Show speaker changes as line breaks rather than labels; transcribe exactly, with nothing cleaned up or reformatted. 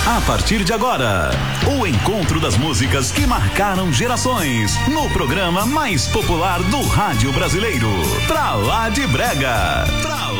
A partir de agora, o encontro das músicas que marcaram gerações no programa mais popular do rádio brasileiro, Pra Lá de Brega. Pra Lá